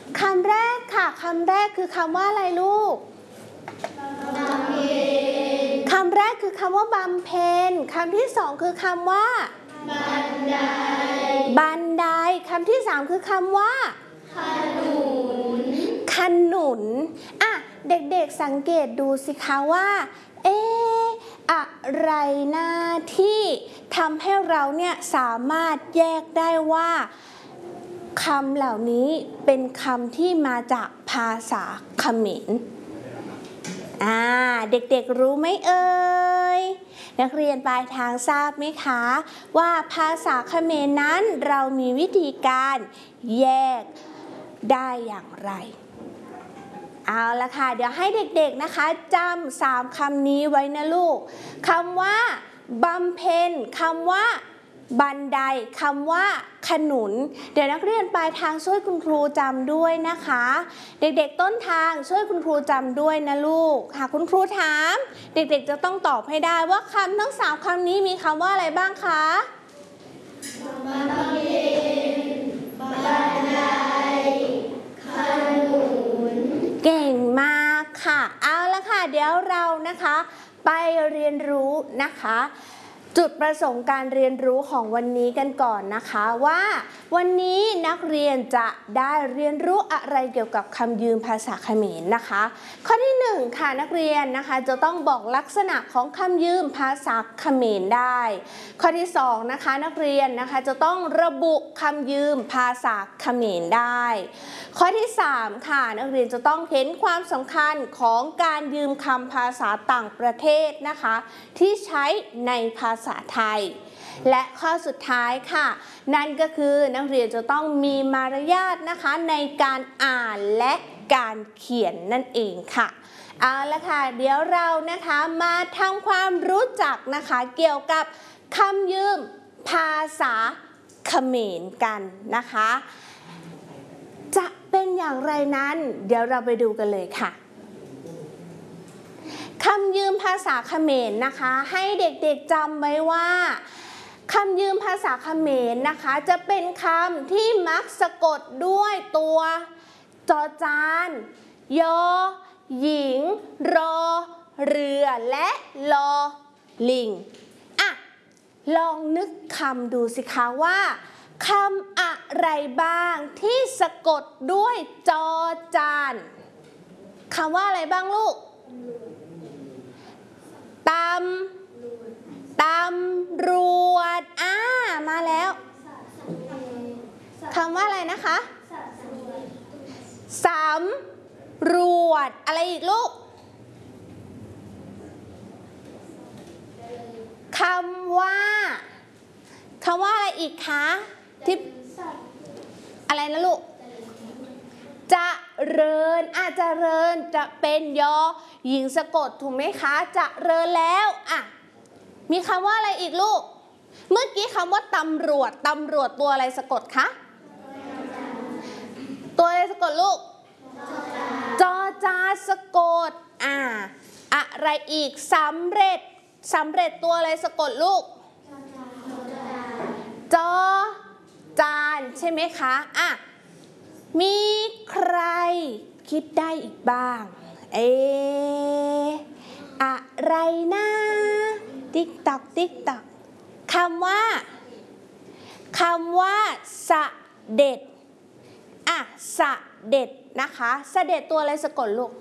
คำแรกค่ะคำแรกคือคำว่าอะไรลูกคำแรกคือคำว่าบำเพ็ญคำที่สองคือคำว่าบันไดคำที่สามคือคำว่าขนุนอ่ะเด็กๆสังเกตดูสิคะว่าอะไรนะที่ทำให้เราเนี่ยสามารถแยกได้ว่าคำเหล่านี้เป็นคำที่มาจากภาษาเขมรเด็กๆรู้ไหมเอ่ยนักเรียนปลายทางทราบไหมคะว่าภาษาเขมรนั้นเรามีวิธีการแยกได้อย่างไรเอาละค่ะเดี๋ยวให้เด็กๆนะคะจำ3คำนี้ไว้นะลูกคำว่าบำเพ็ญคำว่าบันไดคำว่าขนุนเดี๋ยวนักเรียนปลายทางช่วยคุณครูจำด้วยนะคะเด็กๆต้นทางช่วยคุณครูจำด้วยนะลูกหากคุณครูถามเด็กๆจะต้องตอบให้ได้ว่าคำทั้ง3คำนี้มีคำว่าอะไรบ้างคะบำเพ็ญบันไดขนุนเก่งมากค่ะเอาละค่ะเดี๋ยวเรานะคะไปเรียนรู้นะคะจุดประสงค์การเรียนรู้ของวันนี้กันก่อนนะคะว่าวันนี้นักเรียนจะได้เรียนรู้อะไรเกี่ยวกับคำยืมภาษาเขมรนะคะข้อที่1ค่ะนักเรียนนะคะจะต้องบอกลักษณะของคำยืมภาษาเขมรได้ข้อที่2นะคะนักเรียนนะคะจะต้องระบุคำยืมภาษาเขมรได้ข้อที่3ค่ะนักเรียนจะต้องเห็นความสำคัญของการยืมคำภาษาต่างประเทศนะคะที่ใช้ในภาษาไทยและข้อสุดท้ายค่ะนั่นก็คือนักเรียนจะต้องมีมารยาทนะคะในการอ่านและการเขียนนั่นเองค่ะเอาละค่ะเดี๋ยวเรานะคะมาทำความรู้จักนะคะเกี่ยวกับคำยืมภาษาเขมรกันนะคะจะเป็นอย่างไรนั้นเดี๋ยวเราไปดูกันเลยค่ะคำยืมภาษาเขมรนะคะให้เด็กๆจำไว้ว่าคำยืมภาษาเขมรนะคะจะเป็นคำที่มักสะกดด้วยตัวจอจานยอหญิงรอเรือและลอลิงลองนึกคำดูสิคะว่าคำอะไรบ้างที่สะกดด้วยจอจานคำว่าอะไรบ้างลูกตำรวจมาแล้วคำว่าอะไรนะคะสำรวจอะไรอีกลูกคำว่าอะไรอีกคะที่อะไรนะลูกเจริญเจริญจะเป็นยอหญิงสะกดถูกไหมคะเจริญแล้วมีคำว่าอะไรอีกลูกเมื่อกี้คำว่าตำรวจตัวอะไรสะกดคะตัวอะไรสะกดลูกจอจาสะกดอะไรอีกสำเร็จตัวอะไรสะกดลูกจอจานใช่ไหมคะมีใครคิดได้อีกบ้างอะไรนะติ๊กตอกคำว่าเสด็จเสด็จนะคะเสด็จตัวอะไรสะกดลูก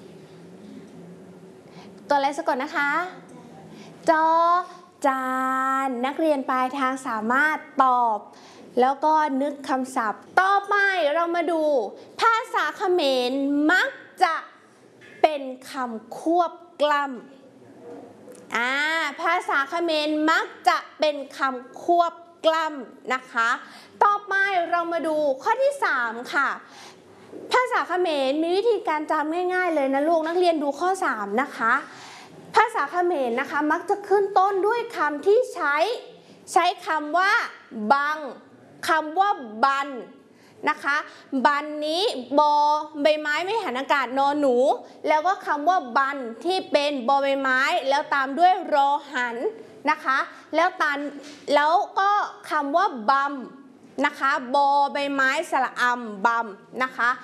ตัวอะไรสะกดนะคะจอจานนักเรียนปลายทางสามารถตอบแล้วก็นึกคำศัพท์ต่อไปเรามาดูภาษาเขมรมักจะเป็นคำควบกล้ำภาษาเขมรมักจะเป็นคำควบกล้ำนะคะต่อไปเรามาดูข้อที่3ค่ะภาษาเขมรมีวิธีการจำง่ายๆเลยนะลูกนักเรียนดูข้อ3นะคะภาษาเขมรนะคะมักจะขึ้นต้นด้วยคำที่ใช้คำว่าบังคำว่าบันนะคะบันนี้บอใบไม้ไม่หันอากาศนอหนูแล้วก็คำว่าบันที่เป็นบอใบไม้แล้วตามด้วยรอหันนะคะแล้วก็คำว่าบัมนะคะบอใบไม้สระอำบัมนะคะ